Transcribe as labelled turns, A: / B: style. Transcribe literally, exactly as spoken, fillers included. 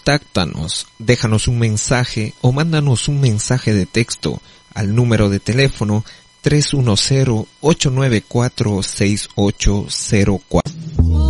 A: contáctanos, déjanos un mensaje o mándanos un mensaje de texto al número de teléfono tres uno cero, ocho nueve cuatro, seis ocho cero cuatro.